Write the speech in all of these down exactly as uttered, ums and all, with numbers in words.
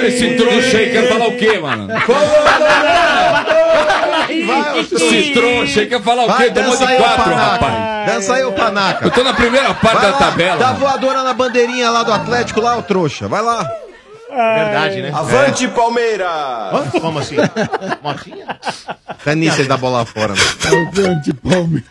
Agora esse trouxa aí quer falar o quê, mano? Esse trouxa aí quer falar o quê? Tomou de quatro, rapaz. Dança aí, ô panaca. Eu tô na primeira parte da tabela. Dá voadora na bandeirinha lá do Atlético, lá, ô trouxa. Vai lá. Verdade, né? Avante, Palmeiras! Como assim? Motinha? Tá nisso aí da bola fora, né? Avante, Palmeiras.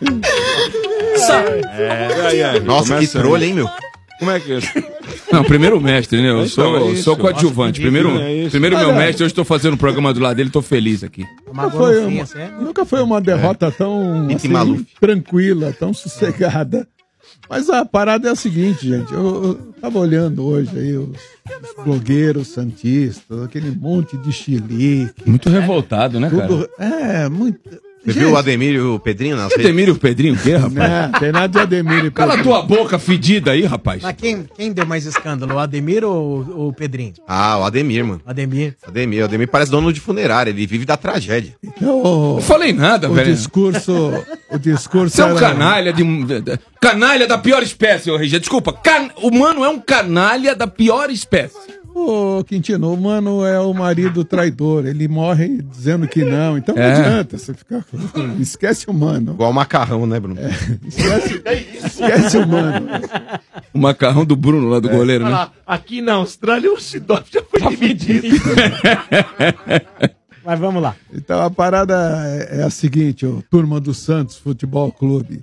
É. Nossa, que trolha, hein, meu? Como é que é isso? Não, primeiro mestre, né? Eu Então, sou, é eu isso. sou coadjuvante. Nossa, Primeiro, é isso. primeiro meu Olha. mestre, hoje estou fazendo o programa do lado dele, tô feliz aqui. Nunca foi, uma, nunca foi uma derrota tão Iti assim, Maluf. tranquila, tão sossegada. Mas a parada é a seguinte, gente. Eu, eu tava olhando hoje aí os, os blogueiros santistas, aquele monte de chilique. Muito revoltado, né, cara? Tudo, é, muito. Você Gente, viu o Ademir e o Pedrinho nas redes? Ademir e o Pedrinho o quê, rapaz? Não, tem nada de Ademir e Cala Pedrinho. tua boca fedida aí, rapaz. Mas quem, quem deu mais escândalo, o Ademir ou o Pedrinho? Ah, o Ademir, mano. Ademir. Ademir, o Ademir parece dono de funerária, ele vive da tragédia. Não falei nada, o velho. Discurso, o discurso Você é um era- canalha de. Canalha da pior espécie, ô Regia. Desculpa, can... o mano é um canalha da pior espécie. Ô, Quintino, o mano é o marido traidor. Ele morre dizendo que não. Então É. não adianta você ficar. Esquece o mano. Igual o macarrão, né, Bruno? Esquece, esquece o mano. O macarrão do Bruno lá do goleiro, Olha né? lá, aqui na Austrália o Sidorf já foi dividido. Mas vamos lá. Então a parada é, é a seguinte, ô, turma do Santos Futebol Clube.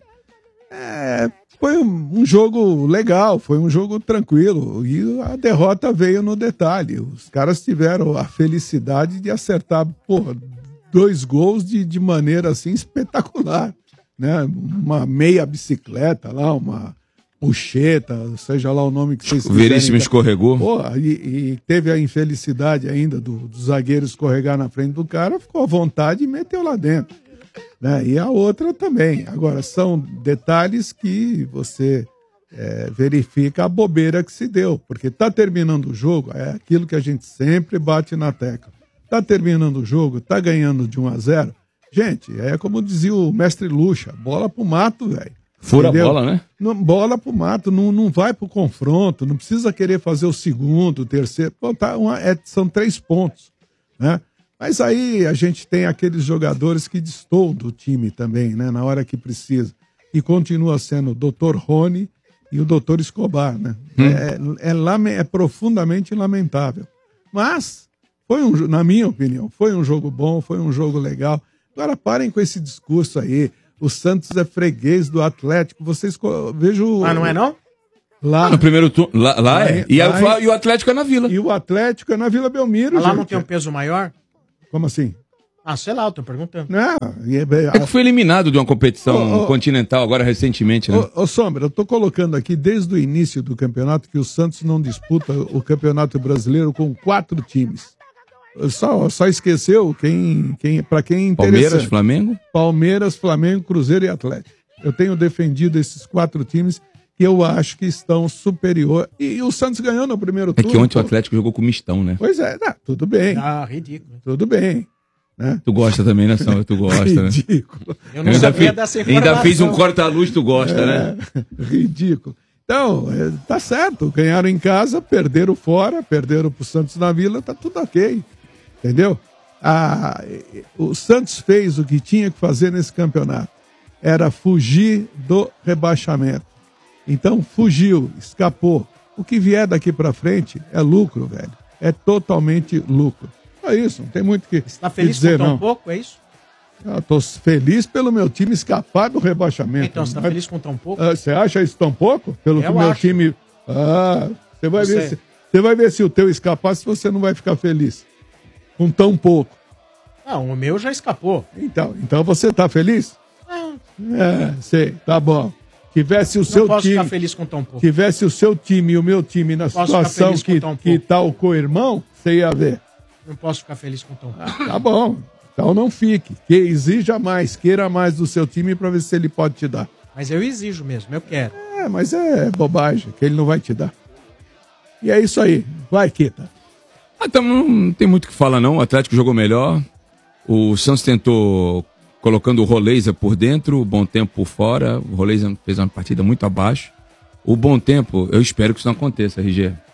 É, foi um, um jogo legal, foi um jogo tranquilo. E a derrota veio no detalhe. Os caras tiveram a felicidade de acertar, porra, dois gols de, de maneira assim espetacular. Né? Uma meia bicicleta lá, uma puxeta, seja lá o nome que vocês O Veríssimo escorregou. Pô, e, e teve a infelicidade ainda do, do zagueiro escorregar na frente do cara, ficou à vontade e meteu lá dentro. Né? E a outra também. Agora, são detalhes que você é, verifica a bobeira que se deu. Porque tá terminando o jogo, é aquilo que a gente sempre bate na tecla. Tá terminando o jogo, tá ganhando de um a zero. Gente, é como dizia o mestre Lucha, bola pro mato, velho. Fura a Entendeu? bola, né? Não, bola pro mato, não, não vai pro confronto, não precisa querer fazer o segundo, o terceiro. Pô, tá uma, é, são três pontos, né? Mas aí a gente tem aqueles jogadores que destoam do time também, né? Na hora que precisa. E continua sendo o doutor Rony e o doutor Escobar, né? Hum. É, é, lame- é profundamente lamentável. Mas, foi um, jo- na minha opinião, foi um jogo bom, foi um jogo legal. Agora parem com esse discurso aí. O Santos é freguês do Atlético. Vocês co- vejo. Ah, não é não? Lá. Ah, no primeiro turno. Lá, lá é. E, aí lá o Fla- e o Atlético é na Vila. E o Atlético é na Vila Belmiro. Ah, lá gente. não tem um peso maior? Como assim? Ah, sei lá, eu tô perguntando. Não, e é- É que foi eliminado de uma competição Ô, ô, continental agora recentemente, né? Ô, ô Sombra, eu tô colocando aqui desde o início do campeonato que o Santos não disputa o Campeonato Brasileiro com quatro times. Só, só esqueceu quem, quem, para quem é Palmeiras, interessante. Flamengo? Palmeiras, Flamengo, Cruzeiro e Atlético. Eu tenho defendido esses quatro times que eu acho que estão superior. E, o Santos ganhou no primeiro É turno. que ontem o pô. Atlético jogou com mistão, né? Pois é, tá, tudo bem. Ah, ridículo. Tudo bem. Né? Tu gosta também, né, Sandra? Tu gosta, né? Ridículo. Eu não ainda sabia fiz, dessa ainda informação. fiz um corta-luz, tu gosta, né? É, ridículo. Então, é, tá certo. Ganharam em casa, perderam fora, perderam pro Santos na Vila, tá tudo ok. Entendeu? Ah, o Santos fez o que tinha que fazer nesse campeonato. Era fugir do rebaixamento. Então, fugiu, escapou. O que vier daqui pra frente é lucro, velho. É totalmente lucro. É isso, não tem muito o que, Você tá que feliz dizer, com tão não. pouco, é isso? Eu tô feliz pelo meu time escapar do rebaixamento. Então, você tá Mas- feliz com tão pouco? ah, Você acha isso tão pouco? Pelo Eu que o meu acho. time. Ah, você vai Você- ver se. Você vai ver se o teu escapar, se você não vai ficar feliz. Com tão pouco. Não, o meu já escapou. Então, então você tá feliz? É, sei, tá bom. Tivesse o Não seu posso time. ficar feliz com tão pouco. Tivesse o seu time e o meu time na Posso ficar situação feliz com que, tão que pouco. tá o co-irmão, você ia ver. Não posso ficar feliz com tão pouco. Tá bom. Então não fique. Que exija mais, queira mais do seu time pra ver se ele pode te dar. Mas eu exijo mesmo, eu quero. É, mas é bobagem, que ele não vai te dar. E é isso aí. Vai, Kita. Ah, então não tem muito o que falar, não. O Atlético jogou melhor. O Santos tentou colocando o Roleiza por dentro, o Bom Tempo por fora. O Roleiza fez uma partida muito abaixo. O Bom Tempo, eu espero que isso não aconteça, R G.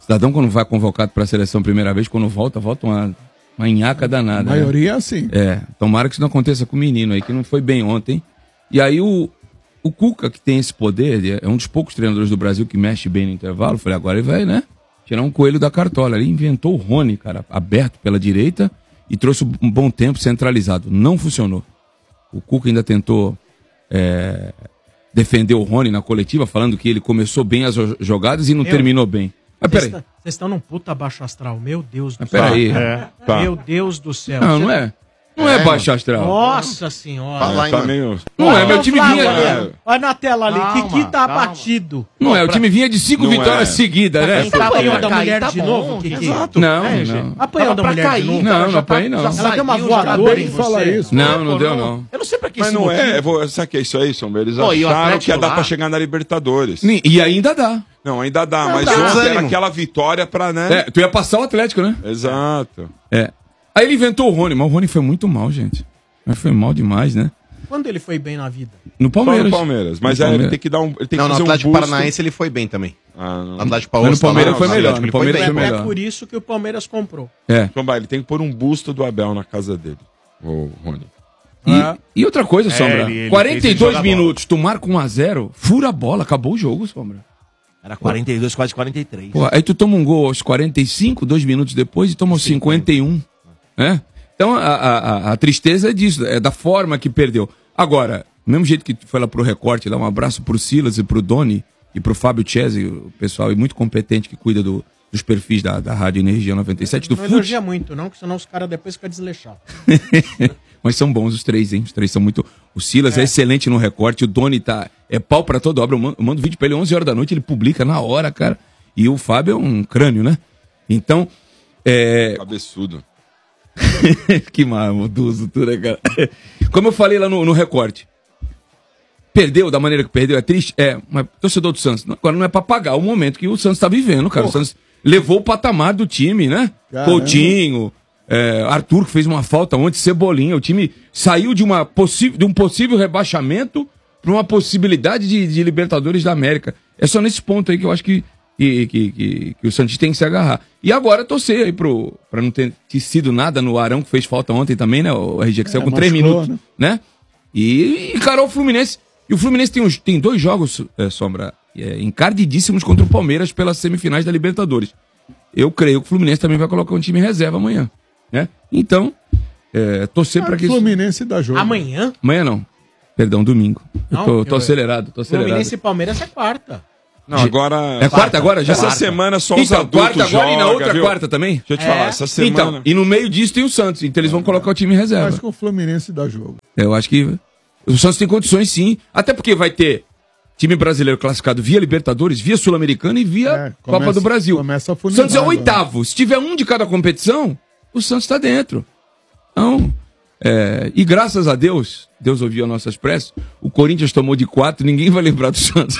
Cidadão, quando vai convocado para a seleção primeira vez, quando volta, volta uma, uma nhaca danada. A maioria né? é assim. É, tomara que isso não aconteça com o menino aí, que não foi bem ontem. E aí o, o Cuca, que tem esse poder, é um dos poucos treinadores do Brasil que mexe bem no intervalo, falei, agora ele vai, né, tirar um coelho da cartola. Ele inventou o Rony, cara, aberto pela direita e trouxe um bom tempo centralizado. Não funcionou. O Cuca ainda tentou é, defender o Rony na coletiva, falando que ele começou bem as jogadas e não Eu... terminou bem. Mas peraí. Vocês estão num puta baixo astral, meu Deus do Mas céu. peraí. É, tá. Meu Deus do céu. Não, Você não é. Não é, É, baixo astral. Nossa senhora. Fala aí, Tá mano. meio... Não é, meu time Flávio, vinha. olha, olha na tela ali, Calma, Kiki tá calma. abatido. Não é, o time vinha de cinco Não vitórias é. seguidas, né? Quem tá Apanhou pra da cair, mulher tá de bom, novo, Kiki? exato. Não, É, não. gente. Apanhou Tava da pra mulher cair, de novo? Não, cara, não já apanhei, tá- não. já Ela deu uma saiu, já voadora tá em bem. você. Fala isso. Não, não deu, não. Eu não sei pra que Mas esse não é, motivo. eu vou, sabe o que é isso aí, Sombra? Eles Pô, e o acharam Atlético que ia dar lá? pra chegar na Libertadores. E e ainda dá. Não, ainda dá, mas dá. ontem Desânimo. era aquela vitória pra, né? É, tu ia passar o Atlético, né? Exato. É. Aí ele inventou o Rony, mas o Rony foi muito mal, gente. Mas foi mal demais, né? Quando ele foi bem na vida? No Só Palmeiras. no Palmeiras. Mas No é, ele Palmeiras. tem que dar um. Ele tem Não, que no fazer Atlético um boost. Paranaense ele foi bem também. Ah, No não. Atlético Mas Paulista. no Palmeiras lá, foi no melhor, Atlético, no ele foi Palmeiras bem. foi melhor. É por isso que o Palmeiras comprou. É. Então vai, ele tem que pôr um busto do Abel na casa dele. O Rony. E, Ah. e outra coisa, Sombra. ele- ele quarenta e fez ele dois jogar bola. minutos, tu marca um a zero, fura a bola, acabou o jogo, Sombra. Era quarenta e dois, quase quarenta e três. Pô, aí tu toma um gol aos quarenta e cinco, dois minutos depois, e toma aos cinquenta e um. Né? Então a, a, a- a tristeza é disso, é da forma que perdeu. Agora, do mesmo jeito que tu foi lá pro recorte, lá um abraço pro Silas e pro Doni e pro Fábio Chese, o pessoal é muito competente que cuida do- dos perfis da, da Rádio Energia noventa e sete, do Não Fute. elogia muito, não, porque senão os caras depois ficam desleixados. Mas são bons os três, hein? Os três são muito. O Silas é, excelente no recorte, o Doni tá. É pau pra toda obra. Eu mando, eu mando vídeo pra ele onze horas da noite, ele publica na hora, cara. E o Fábio é um crânio, né? Então. É... Cabeçudo. que maldoso, tu, né, cara? Como eu falei lá no, no recorte. Perdeu da maneira que perdeu, é triste? É, mas torcedor do Santos. não- Agora não é pra pagar o momento que o Santos tá vivendo, cara. O Santos levou o patamar do time, né? Caramba. Coutinho, é, Arthur, que fez uma falta ontem, Cebolinha. O time saiu de, uma possi- de um possível rebaixamento pra uma possibilidade de, de Libertadores da América. É só nesse ponto aí que eu acho que, que, que, que- que o Santos tem que se agarrar. E agora torcer aí pro, pra não ter, ter sido nada no Arão, que fez falta ontem também, né? O R G que saiu com três machucou, minutos, né? E encarou o Fluminense. E o Fluminense tem, uns, tem dois jogos, é, Sombra, é, encardidíssimos contra o Palmeiras pelas semifinais da Libertadores. Eu creio que o Fluminense também vai colocar um time em reserva amanhã, né? Então, é, torcer Ah, pra que isso... Fluminense dá jogo. Amanhã? Amanhã não. Perdão, domingo. Eu Não, tô, tô eu- acelerado, tô acelerado. Fluminense e Palmeiras é quarta. Não, agora. É quarta agora? Já? Essa Quarta. semana só os Então, adultos quarta agora e na jogam, outra viu? quarta também? Deixa eu te É. falar, essa semana. Então, e no meio disso tem o Santos, então eles vão colocar o time em reserva. Acho que o Fluminense dá jogo. Eu acho que o Santos tem condições, sim. Até porque vai ter time brasileiro classificado via Libertadores, via Sul-Americana e via É, Copa começa- do Brasil. começa a O Santos é o funilada, oitavo. Se tiver um de cada competição, o Santos está dentro. Então, é, e graças a Deus, Deus ouviu as nossas preces, o Corinthians tomou de quatro, ninguém vai lembrar do Santos.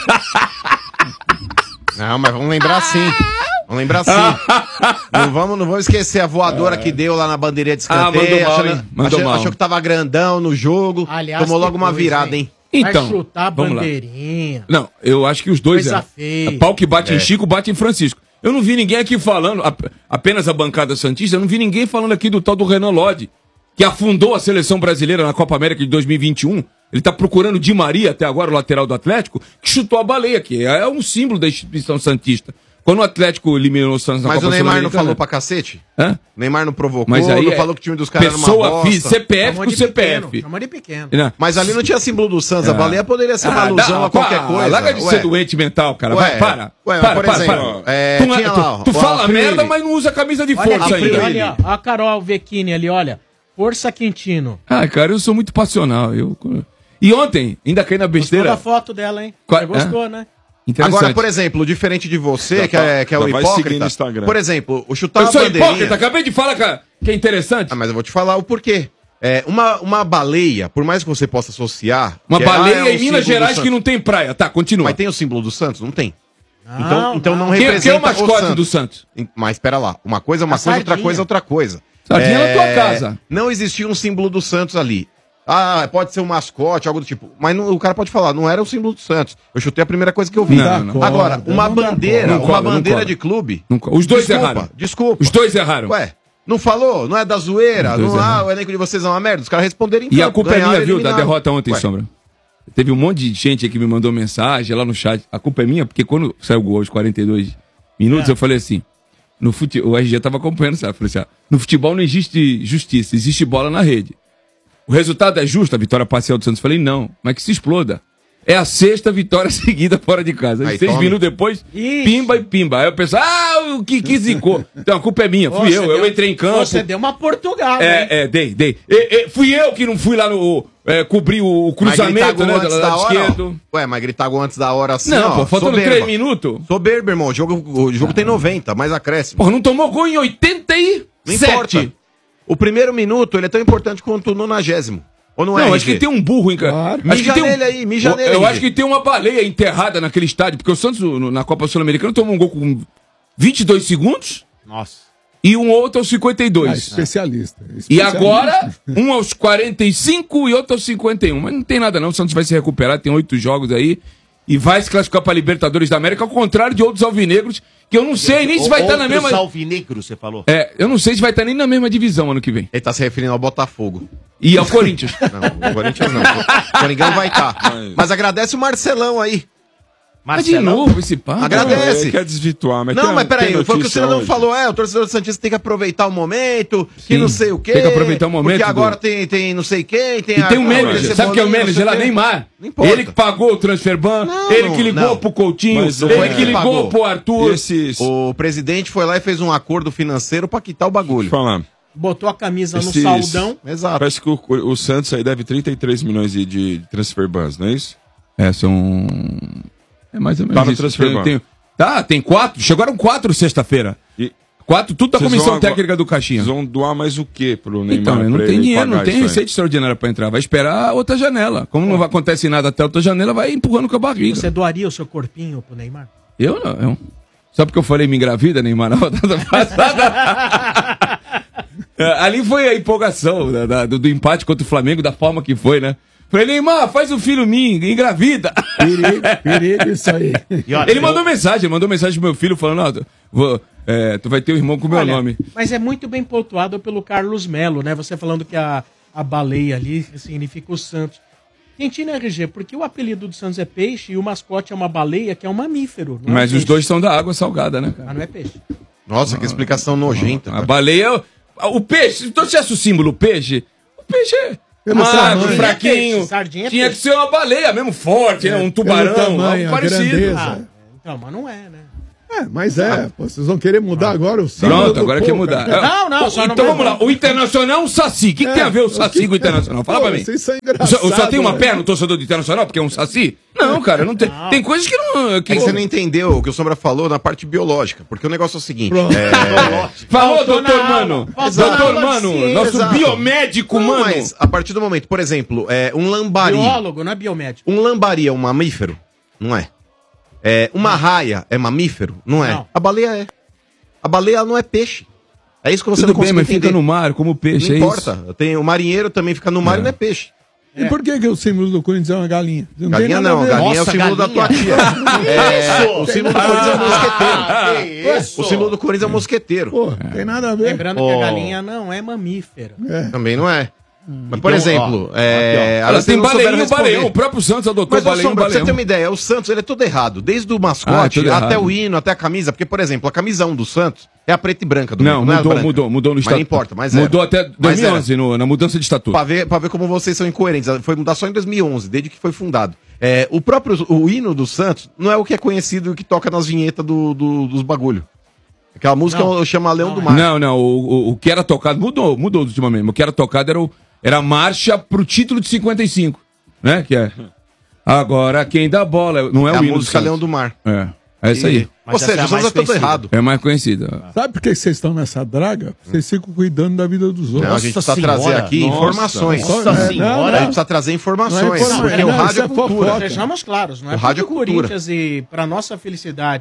Não, mas vamos lembrar sim. Vamos lembrar sim. não, vamos, não vamos esquecer a voadora que deu lá na bandeirinha de Ah, escanteio. mandou mal, achando- hein? Mandou achou, mal. achou que tava grandão no jogo. Aliás, tomou logo que uma coisa, virada, hein? hein? Então, Vai chutar a vamos lá. bandeirinha. Não, eu acho que os dois Coisa é. feia. Pau que bate em Chico, bate em Francisco. Eu não vi ninguém aqui falando, ap- apenas a bancada santista, eu não vi ninguém falando aqui do tal do Renan Lodge, que afundou a seleção brasileira na Copa América de dois mil e vinte e um. Ele tá procurando Di Maria, até agora, o lateral do Atlético, que chutou a baleia, que é um símbolo da instituição santista. Quando o Atlético eliminou o Santos na Mas Copa o Neymar não Sul-Americana- falou pra cacete? Hã? O Neymar não provocou, Mas aí não é falou que o time dos caras era uma pessoa bosta. física, C P F Chamou com de C P pequeno, F. chamou de pequeno. Né? Mas ali não tinha símbolo do Santos. A É. baleia poderia ser uma Ah, alusão dá- a qualquer pá, coisa. Larga de Ué. ser doente mental, cara. Ué, Vai, para. ué, para, por para, exemplo, para. é, tu tinha tu- lá, tu o fala Aprile. merda, mas não usa camisa de Olha força aqui, ainda. olha, ó, a Carol Vecchini ali, olha. Força Quintino. Ah, cara, eu sou muito passional. Eu... E ontem, ainda caí na Gostou besteira. da foto dela, hein? Qual- Você gostou, né? Interessante. Agora, por exemplo, diferente de você, Já que tá- é, que é o já vai seguir hipócrita. no Instagram. Por exemplo, o chutar eu uma sou bandeirinha... hipócrita, acabei de falar cara, que é interessante. Ah, mas eu vou te falar o porquê. É, uma, uma baleia, por mais que você possa associar... Uma que, baleia ah, é um em Minas símbolo do Gerais que Santos. não tem praia. Tá, continua. Mas tem o símbolo do Santos? Não tem. Não, Então, então não não. Quem, representa quem é o mascote Santos. do Santos? Mas espera lá, uma coisa é uma A coisa, outra sardinha. coisa é outra coisa. Sardinha na tua casa. Não existia um símbolo do Santos ali. Ah, pode ser um mascote, algo do tipo. Mas não- o cara pode falar, não era o símbolo do Santos. Eu chutei a primeira coisa que eu vi. Não, não. Agora, uma Não dá bandeira, Não uma cola, não bandeira cola. de clube. Não co- Os dois desculpa, erraram. Desculpa. Os dois erraram. Ué, não falou? Não é da zoeira? Os dois Não, ah, erraram. o elenco de vocês é uma merda? Os caras responderam em E a campo, culpa é ganharam, minha, viu, da eliminaram. derrota ontem, Ué, Sombra. Teve um monte de gente aí que me mandou mensagem lá no chat. A culpa é minha, porque quando saiu o gol aos quarenta e dois minutos, eu falei assim, no fute... o R G tava acompanhando, sabe? Eu falei assim, ah, no futebol não existe justiça, existe bola na rede. O resultado é justo, a vitória parcial do Santos? Eu falei, não, mas que se exploda. É a sexta vitória seguida fora de casa. Aí, Seis tome. minutos depois, Ixi. pimba e pimba. Aí eu pensei, ah, o que, que zicou? Então a culpa é minha, fui Você eu, deu- eu entrei em campo. Você deu uma Portugal, hein? É, é, dei, dei. E, e, fui eu que não fui lá no. É, cobrir o Mas cruzamento, gritar gol né? antes Do da lado hora, esquerdo. ó. Ué, mas gritar gol antes da hora assim, Não, ó, pô, faltando soberba. três minutos. Soberbo, irmão. O jogo, o jogo tem noventa, mais acréscimo. Porra, não tomou gol em oitenta e Não sete. importa. O primeiro minuto, ele é tão importante quanto o nonagésimo. Ou não é, Não, R acho G? que tem um burro em casa. Claro. Acho que Mija tem um... nele aí, mija Eu- nele, Eu R G. acho que tem uma baleia enterrada naquele estádio, porque o Santos no- na Copa Sul-Americana tomou um gol com vinte e dois segundos Nossa. e um outro aos cinquenta e Ah, dois. especialista. E especialista. agora, um aos quarenta e cinco e outro aos cinquenta e um. Mas não tem nada não, o Santos vai se recuperar, tem oito jogos aí. E vai se classificar para Libertadores da América, ao contrário de outros alvinegros, que eu não sei nem se vai estar na Outros mesma... alvinegro, você falou. É, eu não sei se vai estar nem na mesma divisão ano que vem. Ele tá se referindo ao Botafogo. E ao Corinthians. Não, o Corinthians não. O Coringão vai estar. Mas agradece o Marcelão aí. Mas de novo esse papo. Agradece. Ele quer desvirtuar, mas Não, tem- mas peraí, tem foi o que o notícia Cidadão hoje. falou, é, o torcedor do Santista tem que aproveitar o momento, que Sim, não sei o quê. tem que aproveitar o momento, Porque agora Dudu. tem, tem não sei quem, tem... E tem um a- manager, a- sabe quem é o Cebolinha, manager não lá? sei o quê. Neymar. Não importa. Ele que pagou o transfer ban, Não, ele não, que ligou não. pro Coutinho, Mas não ele é. que ligou Pagou. pro Arthur. Esses... O presidente foi lá e fez um acordo financeiro pra quitar o bagulho. Deixa eu falar. Botou a camisa no Esses- saldão. Exato. Parece que o, o Santos aí deve trinta e três milhões de, de transfer bans, não é isso? É, são... É mais ou menos Tá no isso. transfer Tem- ban. tem- Tá, tem quatro. Chegaram quatro sexta-feira. E Quatro, tudo da Vocês comissão vão agora- técnica do Caixinha. vocês vão doar mais o quê pro Neymar? Então, não pra tem ele dinheiro, não pagar tem isso aí? receita extraordinária pra entrar. Vai esperar outra janela. Como não vai acontecer nada até outra janela, vai empurrando com a barriga. Você doaria o seu corpinho pro Neymar? Eu não. Eu... Só porque eu falei me engravida, Neymar, na rodada passada. É, ali foi a empolgação da- da- do, do empate contra o Flamengo, da forma que foi, né? Falei, Neymar, faz um filho minho, engravida. Perigo, perigo isso aí. E olha, Ele eu- mandou mensagem, ele mandou mensagem pro meu filho falando, ó, tu- vou, é, tu vai ter um irmão com o meu Olha, nome. Mas é muito bem pontuado pelo Carlos Melo, né? Você falando que a, a baleia ali significa o Santos. Gente, né, R G? Porque o apelido do Santos é peixe e o mascote é uma baleia, que é um mamífero. não é Mas os peixe. dois são da água salgada, né, cara? Mas não é peixe. Nossa, que explicação nojenta. A baleia, o peixe, então se o símbolo peixe, o peixe é Pelo magro, tamanho. fraquinho. Peixe, sardinha é Tinha que peixe. ser uma baleia mesmo, forte, né? Um Pelo tubarão, tamanho, algo a parecido. grandeza. Ah, então, mas não é, né? É, mas é, pô, vocês vão querer mudar agora o símbolo Pronto, do agora quer povo, mudar. cara. Não, não, Pô, só não então vai- vamos lá. O Internacional é um saci. O que, que tem a ver o saci com o Internacional? Fala Pô, pra mim. vocês são O engraçados. só, o só tem uma né? perna, o torcedor do Internacional, porque é um saci? Não, cara, não tem. Tem coisas que não. Que... É que você não entendeu o que o Sombra falou na parte biológica, porque o negócio é o seguinte. Pronto. É... Falou, Faltou doutor na Mano. aula. Faltou na Doutor aula de Mano, ciência. nosso Exato. biomédico, Não, mano. mas a partir do momento, por exemplo, é, um lambari. Biólogo, não é biomédico. Um lambari é um mamífero? Não é. É, uma raia é mamífero? Não é. Não. A baleia é. A baleia não é peixe. É isso que você Tudo não bem, consegue mas fica entender. no mar, como peixe, Não é importa. isso. Tem, o marinheiro também fica no mar É. e não é peixe. E por que, que o símbolo do Corinthians é uma galinha? Não tem Galinha nada a não, ver. galinha é o Nossa, símbolo da tua galinha. tia. É, o símbolo do Corinthians é o mosqueteiro. Ah, isso. O símbolo do Corinthians é o mosqueteiro. Pô, tem nada a ver. Lembrando que Oh. a galinha não é mamífero. É. Também não é. Mas, por Então, exemplo, ó, é, Ela vocês tem não souberam baleinho, responder. baleão. O próprio Santos adotou Mas, ô, baleinho, Sombra, pra você ter baleão. uma ideia, o Santos ele é tudo errado. Desde o mascote Ah, é tudo até errado. o hino, até a camisa. Porque, por exemplo, a camisa um do Santos é a preta e branca do Não, mundo, é a mudou, branca. mudou, mudou no Mas estatuto. não importa, mas é. Mudou até Mas dois mil e onze, no- na mudança de estatuto. Pra ver, pra ver como vocês são incoerentes. Foi mudar só em dois mil e onze, desde que foi fundado. É, o próprio o hino do Santos não é o que é conhecido e que toca nas vinhetas do, do- dos bagulho. Aquela música Não. chama Leão Não, do é. Mar. Não, não, o, o, o que era tocado mudou, mudou ultimamente. O que era tocado era, o, era a marcha pro título de cinquenta e cinco, né? Que é. Agora quem dá bola, não é, É o a hino do música Santos. Leão do Mar. É, é isso aí. Mas Ou seja, essa é a o Santos mais é todo conhecida. errado. É mais conhecida. Sabe por que vocês estão nessa draga? Vocês ficam cuidando da vida dos outros. Não, a gente Nossa precisa trazer senhora, aqui nossa, informações. nossa É, senhora. não, A gente não. precisa trazer informações. Não é informação, porque não, o rádio isso é é cultura. fofoca. Sejamos claros, não é O rádio porque é cultura. Corinthians e, para nossa felicidade,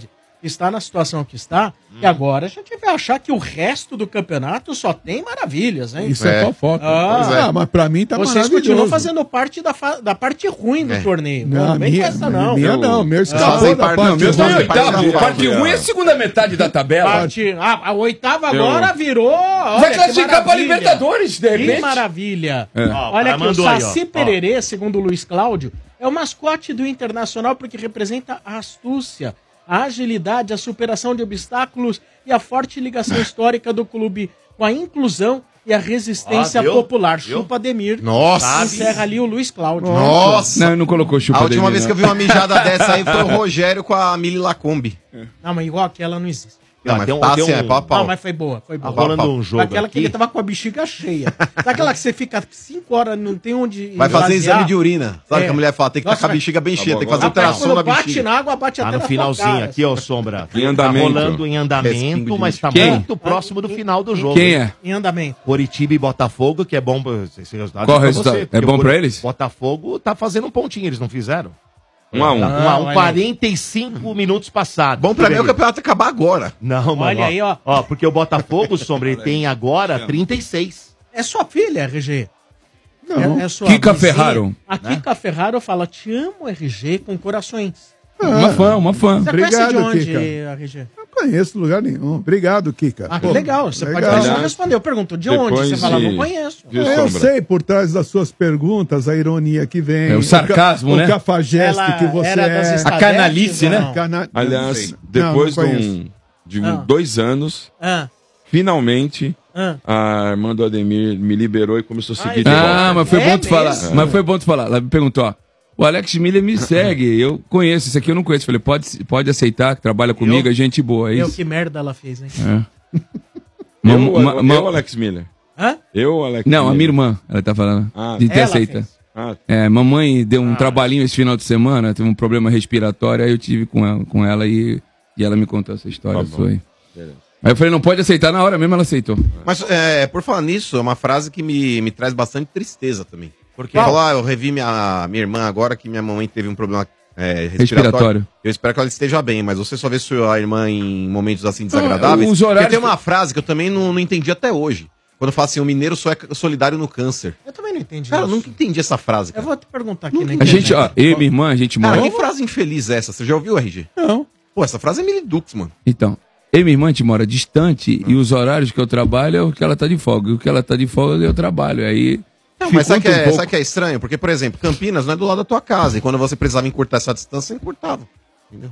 está na situação que está, hum. e agora a gente vai achar que o resto do campeonato só tem maravilhas, hein? Isso é, é fofoca. Ah, é. ah, mas pra mim tá Vocês maravilhoso. continuam fazendo parte da, fa da parte ruim do é. torneio. Não, não vem minha, com essa, não. Minha não, meu escapou ah, da parte, não, meu ruim. é oitavo. Parte ruim é a segunda metade da tabela. Parte, a, a oitava agora eu... virou... Olha, vai classificar pra Libertadores, de repente. Que maravilha. É. Olha aqui, o Saci aí, Pererê, segundo o Luiz Cláudio, é o mascote do Internacional porque representa a astúcia, a agilidade, a superação de obstáculos e a forte ligação histórica do clube com a inclusão e a resistência ah, popular. Viu? Chupa Ademir. Nossa! Encerra ali o Luiz Cláudio. Nossa! Não, não colocou chupa A última Ademir, vez não. que eu vi uma mijada dessa aí foi o Rogério com a Mili Lacombe. Não, mas igual aquela não existe. Não, mas tem um, tá tem assim, um... é pau a pau. Não, mas foi boa, foi boa. Tá rolando um jogo Aquela aqui. que ele tava com a bexiga cheia. Sabe aquela que você fica cinco horas, não tem onde Vai fazer esvaziar? exame de urina. Sabe É. que a mulher fala, tem que estar Nossa, com a bexiga bem tá cheia, bom, tem que fazer agora. ultrassom Quando na bate bexiga. na água, bate Tá até no na finalzinho tua cara. aqui, ó, Sombra. Em Tá andamento. rolando em andamento, Respingo mas de tá Quem? muito próximo do final do jogo. Quem hein? é? Em andamento. Coritiba e Botafogo, que é bom pra esse resultado. Qual o pra resultado? você, É porque bom o pra Cori- eles? Botafogo tá fazendo um pontinho, eles não fizeram? Um a um. Tá, um a um, olha quarenta e cinco minutos passados. Bom pra mim é o Tudo bem. campeonato acabar agora. Não, mano. Olha aí, ó. Ó, porque o Botafogo, Sombra, ele tem agora trinta e seis. É sua filha, R G? Não. É, é sua Kika vizinha. Ferraro. A Kika Ferraro fala, te amo, R G, com corações. Uma fã, uma fã. Você Obrigado, conhece de onde, Kika. R G? Não conheço lugar nenhum. Obrigado, Kika. Ah, que Pô, legal. Você legal. pode não Aliás, responder. Eu pergunto, de depois onde? Você fala, de- não conheço. Viu, É, eu Sombra? sei, por trás das suas perguntas, a ironia que vem. É o sarcasmo, ca- né? O cafajeste Ela que você era das é. estadetes, A canalice, né? não? Cana... Não Aliás, sei. depois Não, não de, conheço. um, de um- Ah. dois anos, Ah, finalmente, ah. a irmã do Ademir me liberou e começou a seguir Ai, de volta. Ah, mas foi É bom tu falar. mesmo? Mas foi bom tu falar. Ela me perguntou, ó. O Alex Miller me segue, eu conheço, isso aqui eu não conheço. Falei, pode, pode aceitar, que trabalha comigo, é gente boa, é Meu, isso. que merda ela fez, hein? É. Eu, Uma- uma- eu, uma- eu, Alex Miller. Hã? Eu, Alex Não, a Miller. minha irmã, ela tá falando. Ah, de ter ela aceita. fez. Ah, É, mamãe deu um trabalhinho esse final de semana, teve um problema respiratório, aí eu tive com ela, com ela e, e ela me contou essa história. Tá bom. Foi. beleza. Aí eu falei, não pode aceitar, na hora mesmo ela aceitou. Mas, é, por falar nisso, é uma frase que me, me traz bastante tristeza também. Porque Falou, ah, eu revi minha, minha irmã agora que minha mamãe teve um problema é, respiratório. Respiratório. Eu espero que ela esteja bem, mas você só vê sua irmã em momentos assim desagradáveis. os horários Porque tem uma que- frase que eu também não, não entendi até hoje. Quando fala assim, o mineiro só é solidário no câncer. Eu também não entendi Cara, eu isso. nunca entendi essa frase, Eu cara. vou te perguntar aqui, né? A gente, ó, eu e minha irmã, a gente mora. Cara, que frase infeliz é essa? Você já ouviu, R G? Não. Pô, essa frase é Milidux, mano. Então, eu e minha irmã, a gente mora distante e os horários que eu trabalho é o que ela tá de folga. E o que ela tá de folga eu trabalho. Aí. Não, mas sabe que, dificulta um é, pouco. sabe que é estranho? Porque, por exemplo, Campinas não é do lado da tua casa. E quando você precisava encurtar essa distância, você encurtava. Entendeu?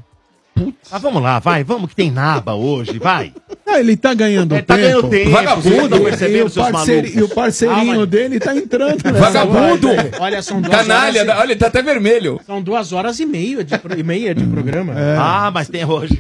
Mas vamos lá, vai, vamos que tem naba hoje, vai. Ah, ele tá ganhando Ele tempo. tá ganhando tempo. Vagabundo, vocês não E perceberam, o, seus parceiro, malucos? e o parceirinho Ah, mas- dele tá entrando. nessa Vagabundo! vibe aí. Olha, são duas Canalha, horas, olha, ele tá até vermelho. e- são duas horas e meia de, pro- e meia de programa. Ah, mas tem hoje.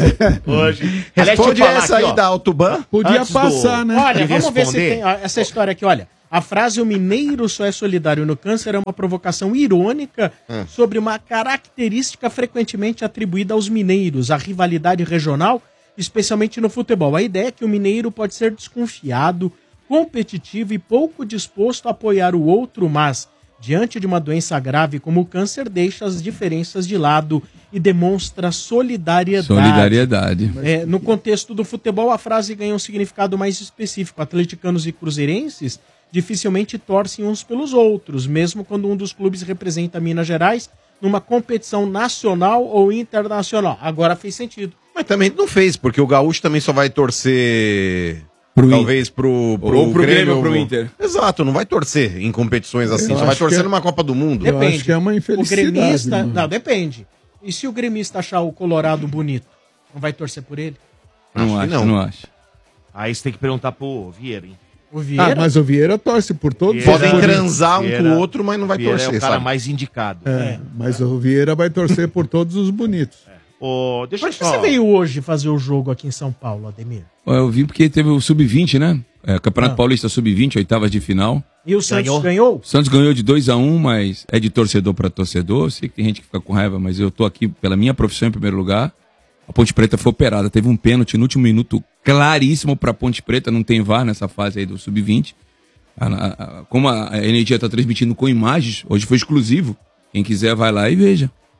Hoje. Aliás, deixa eu Responde falar essa aqui, aí ó. da Autoban. Podia Antes do- passar, né? Olha, Ele vamos ver se responder? tem ó, essa história aqui, olha. A frase "o mineiro só é solidário no câncer" é uma provocação irônica sobre uma característica frequentemente atribuída aos mineiros, a rivalidade regional, especialmente no futebol. A ideia é que o mineiro pode ser desconfiado, competitivo e pouco disposto a apoiar o outro, mas, diante de uma doença grave como o câncer, deixa as diferenças de lado e demonstra solidariedade. Solidariedade. É, no contexto do futebol, a frase ganha um significado mais específico. Atleticanos e cruzeirenses dificilmente torcem uns pelos outros, mesmo quando um dos clubes representa Minas Gerais numa competição nacional ou internacional. Agora fez sentido. Mas também não fez, porque o Gaúcho também só vai torcer. Pro talvez pro, pro, Ou pro Grêmio ou pro Inter. Exato, não vai torcer em competições assim. Eu Só vai acho torcer que é- numa Copa do Mundo. Eu acho que é uma O infelicidade. gremista... mano. Não, depende. E se o gremista achar o Colorado bonito, não vai torcer por ele? Não Acho que acho, não. não acho. Aí você tem que perguntar pro Vieira, hein? O Vieira... Ah, mas o Vieira torce por todos. Vieira- Podem os bonitos. transar um Vieira- com o outro, mas não vai Vieira torcer, é o cara sabe? mais indicado. É, mas o Vieira vai torcer por todos os bonitos. Ô, deixa Por eu que só... você veio hoje fazer o jogo aqui em São Paulo, Ademir? Ó, Eu vi porque teve o sub vinte, né? É, Campeonato Ah. Paulista sub vinte, oitavas de final. E o Santos Ganhou? ganhou? O Santos ganhou de dois a um, mas é de torcedor para torcedor. Eu sei que tem gente que fica com raiva, mas eu tô aqui pela minha profissão em primeiro lugar. A Ponte Preta foi operada, teve um pênalti no último minuto claríssimo para Ponte Preta, não tem V A R nessa fase aí do sub vinte. A- a- a- Como a a energia está transmitindo com imagens, hoje foi exclusivo. Quem quiser vai lá e veja.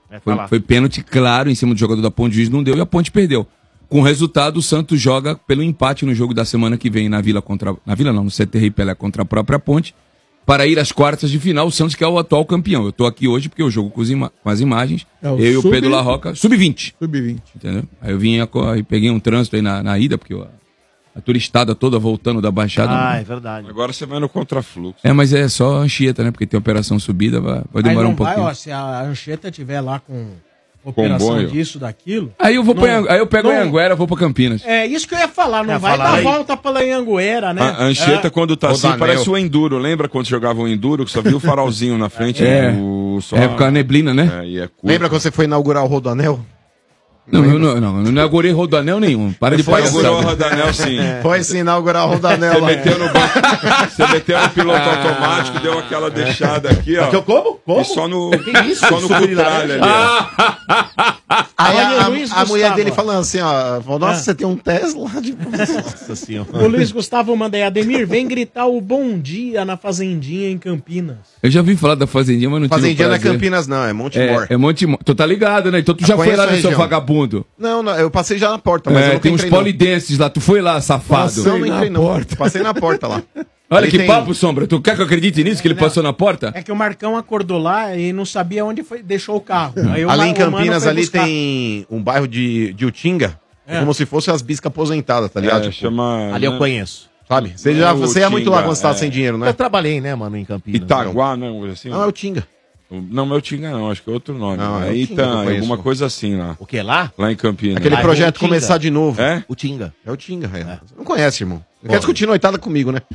É, Foi, tá lá. foi pênalti claro em cima do jogador da Ponte, o juiz não deu e a Ponte perdeu. Com o resultado, o Santos joga pelo empate no jogo da semana que vem na Vila contra... Na Vila não, no C T R Pelé contra a própria Ponte, para ir às quartas de final, o Santos que é o atual campeão. Eu tô aqui hoje porque eu jogo com, os ima- com as imagens, É o eu e o sub- Pedro La Roca, sub vinte. sub vinte. Entendeu? Aí eu vim, aí peguei um trânsito aí na, na ida, porque eu, a turistada toda voltando da Baixada. Ah, é verdade. Agora você vai no contrafluxo. É, mas é só Anchieta, né? Porque tem operação subida, vai, vai Aí demorar não um pouquinho. vai, ó, se a Anchieta tiver lá com operação Comboio. disso, daquilo... Aí eu vou não- pra Angu- aí eu pego não- a Anguera, vou pra Campinas. É isso que eu ia falar, não É, vai falar dar aí. volta pela Anguera, né? A Anchieta, É. quando tá assim, Rodanel. parece o Enduro. Lembra quando jogava o Enduro, que só viu o farolzinho na frente? É. O... Só... É por causa da neblina, né? É, e é curto. Lembra quando você foi inaugurar o Rodoanel? Não, eu não, não, eu não inaugurei rodoanel nenhum. Para de Foi palhaçada. Inaugurou o Rodanel, sim. Foi sim inaugurar o Você Rodoanel lá. meteu no banco, você meteu no piloto automático, deu aquela deixada aqui, ó. Aqui eu como? Como? E só no, Que isso? só no Suco de cutralho ali. laranja? ó. Aí Olha, a, Luiz a, a mulher Gustavo. dele falando assim, ó, falou, nossa, Ah. você tem um Tesla? De... Nossa senhora. O Luiz Gustavo manda aí, Ademir, vem gritar o bom dia na Fazendinha em Campinas. Eu já ouvi falar da Fazendinha, mas não Fazendinha tive não o é prazer. Campinas não, é Montemor. É, é Montemor. Tu tá ligado, né? Então tu já Eu foi conheço lá, a né, seu região. vagabundo? Não, não, eu passei já na porta, mas eu É, não tem uns entrei, não. polidenses lá. Tu foi lá, safado. Não, não na entrei não. porta. Passei na porta lá. Olha Ali que tem- papo, Sombra. Tu quer que eu acredite nisso, que ele passou na porta? É que o Marcão acordou lá e não sabia onde foi, deixou o carro. Aí o Ali Ma- em o mano Campinas, foi ali buscar. tem um bairro de, de Utinga, É. como se fosse as biscas aposentadas, tá ligado? É, Tipo, chama... Ali eu né? conheço. sabe? Você, É já, o você ia muito lá Utinga, quando você tava é. sem dinheiro, né? Eu trabalhei, né, mano, em Campinas. Itaguá, não, assim. Não, é o Tinga. Não, não é o Tinga, não, acho que é outro nome. Não, é é o Tinga que eu Ita, conheço. alguma coisa assim lá. O que lá? Lá em Campinas. Aquele Bairro projeto Utinga. começar de novo. É? O Tinga. É o Tinga, é. Você não conhece, irmão. Não quer discutir noitada comigo, né?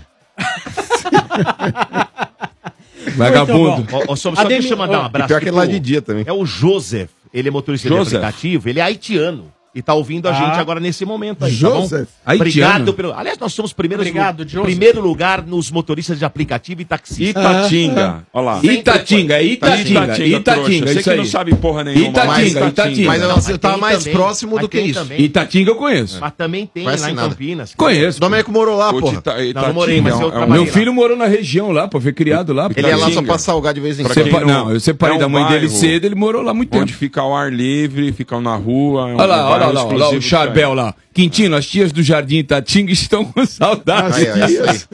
Vagabundo. Ó, ó, só, só Ademir, deixa eu mandar um ó, abraço. E pior que aqui é lá pro- de dia também. É o Joseph. Ele é motorista Joseph? de aplicativo. Ele é haitiano. E tá ouvindo a Ah. gente agora nesse momento aí, Joseph? tá bom? Haitiano? Obrigado pelo... Aliás, nós somos primeiros Obrigado, no... Joseph. primeiro lugar nos motoristas de aplicativo e taxistas. Itatinga. Olha lá. Itatinga, é Itatinga. trouxa. Itatinga, Você isso que não aí. sabe porra nenhuma. Itatinga, mas Itatinga. Mas eu, Não, eu tava tem mais também. próximo Mas do que tem isso. também. Itatinga eu conheço. Mas também tem Conhece lá em nada. Campinas. Conheço. O Domênico morou lá, O porra. Tita- Itatinga Não, não morei, mas eu é um- trabalhei Meu lá. filho morou na região lá, pô, foi criado lá. pô. Ele ia lá só Itatinga. pra salgar de vez em Pra quando. quem Sepa- Não, eu separei é um da mãe dele bairro cedo, ele morou lá muito tempo. Onde fica ao ar livre, ficam na rua. É um Olha lá, olha lá, bairro olha lá, olha lá, o exclusivo Charbel disso lá. Quintino, as tias do Jardim Itatinga estão com saudade. Aí, ó, isso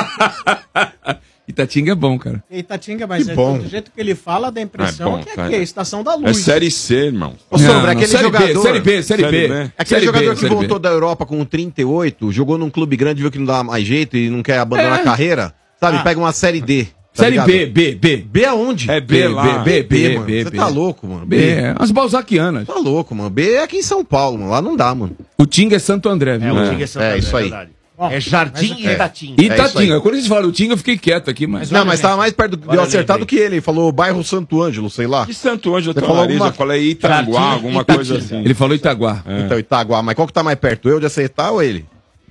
aí. Itatinga é bom, cara. Itatinga, mas Que é, bom. do jeito que ele fala, dá a impressão É bom, que é cara. que é a Estação da aí. É Luz. Série C, irmão. Ô, Sombra, Não, não, aquele série jogador... B, série B, série Série B. B. Aquele Série jogador B, que série B. voltou da Europa com trinta e oito, jogou num clube grande, viu que não dá mais jeito e não quer abandonar É. a carreira, sabe? Ah. Pega uma série D. tá Série ligado? B, B, B. B aonde? É B lá. B, B, mano. B, Você B. tá louco, mano. B, é umas balzaquianas. Tá louco, mano. B é aqui em São Paulo, mano. Lá não dá, mano. O Tinga é Santo André, É, viu? o É. Tinga é Santa É, André, isso aí. verdade. Ó, É Jardim mas- e é. Itatinga. É isso Itatinga. aí. Quando eles falam o Tinga, eu fiquei quieto aqui, mas... Não, mas tava mais perto de eu Agora eu acertar lembrei. do que ele. Ele falou bairro Santo Ângelo, sei lá. Que Santo Anjo, eu Você tô falou nariz, alguma- eu falei Itanguá, Jardim alguma Itatinga. coisa assim. Ele falou Itaguá. Então, Itaguá. Mas qual que tá mais perto? Eu de acertar ou ele?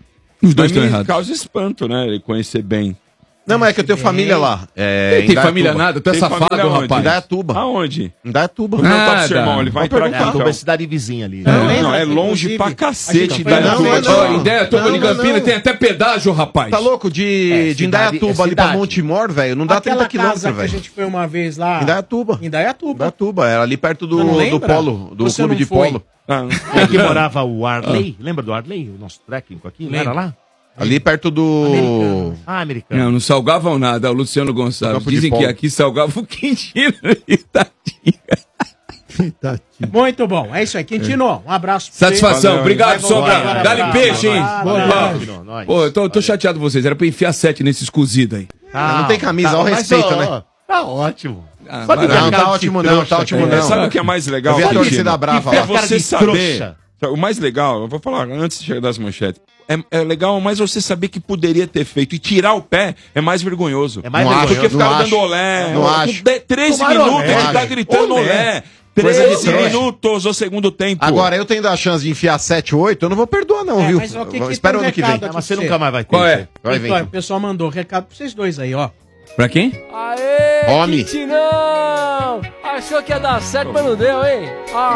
Os dois Mas estão me errados. causa espanto, né? Ele conhecer bem. Não, mas é que eu tenho família lá. É, Ele em tem Indaiatuba. família nada, tu é Tem safado, família onde? rapaz. Indaiatuba. Aonde? Indaiatuba. Vou perguntar pro Nada. seu irmão, ele vai Vou entrar aqui. perguntar. Itaituba então. é cidade vizinha ali. Não, Não, lembra não, é que, longe inclusive, pra a gente cacete foi- da Não, não é Ó, não. Indaiatuba Não, de não, Campina não. tem até pedágio, rapaz. Tá louco? De, É, de cidade- Indaiatuba é ali pra cidade. Montemor, velho, não dá Aquela trinta quilômetros, casa que a velho. gente foi uma vez lá. Indaiatuba. Indaiatuba. Indaiatuba, era ali perto do, Você não do lembra? polo, do Você clube não de foi? polo. Ah, É que morava o Arley. Lembra do Arley, o nosso técnico aqui? Não era Lembro. lá? Ali perto do... Americano. Ah, americano. Não, não salgavam nada, o Luciano Gonçalves. Campo de Dizem que polo. aqui salgava o Quintino e Itatinga. Itatinga. Muito bom. É isso aí. Quintino, um abraço. pra você. Satisfação, Valeu, obrigado, Vai voltar Sombra. agora, Dá-lhe abraço. peixe, hein? Ah, Boa valeu. tarde. Não, nós. Pô, eu tô, tô chateado com vocês. Era pra enfiar sete nesses cozidos aí. Não tem camisa, ao mas, respeito, ó, né? Tá ótimo. Ah, Só de vai ver lá. a Não, cara tá de ótimo não, trouxa, tá ótimo cara. não. sabe o que é mais legal? Eu vi a Quintino? torcida brava É lá. cara de você saber. trouxa. O mais legal, eu vou falar antes de chegar das manchetes. É, é legal, mas você saber que poderia ter feito e tirar o pé é mais vergonhoso. É mais Não vergonhoso. Porque não ficava acho. dando olé. Não Com acho. de- treze Tomaram minutos olé. ele tá gritando Olé. olé. Coisa de treze trouxa. minutos o segundo tempo. Agora, eu tendo a chance de enfiar sete, oito, eu não vou perdoar não, É, viu? mas o que que Espera o tem ano que vem. recado É, mas você nunca mais vai ter. Qual é? isso Vai, Então, vem. o pessoal mandou recado pra vocês dois aí, ó. Pra quem? Aê, Homem. Quintinão! Achou que ia dar certo, mas não deu, hein? Ah,